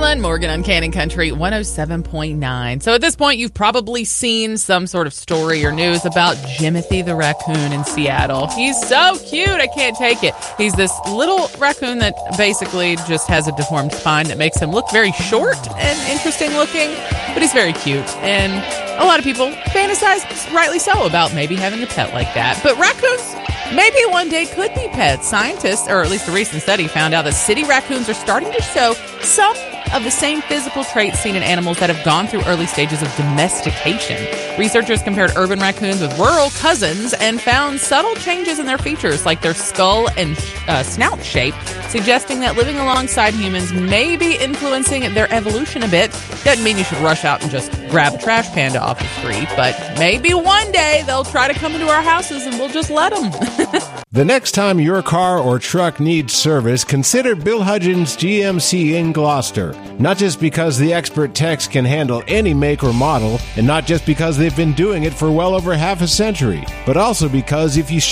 Glenn Morgan on Cannon Country 107.9. So at this point, you've probably seen some sort of story or news about Jimothy the raccoon in Seattle. He's so cute. I can't take it. He's this little raccoon that basically just has a deformed spine that makes him look very short and interesting looking, but he's very cute. And a lot of people fantasize, rightly so, about maybe having a pet like that. But raccoons maybe one day could be pets. Scientists, or at least a recent study, found out that city raccoons are starting to show some of the same physical traits seen in animals that have gone through early stages of domestication. Researchers compared urban raccoons with rural cousins and found subtle changes in their features, like their skull and snout shape, suggesting that living alongside humans may be influencing their evolution a bit. Doesn't mean you should rush out and just grab a trash panda off the street, but maybe one day they'll try to come into our houses and we'll just let them. The next time your car or truck needs service, consider Bill Hudgens GMC in Gloucester. Not just because the expert techs can handle any make or model, and not just because they've been doing it for well over half a century, but also because if you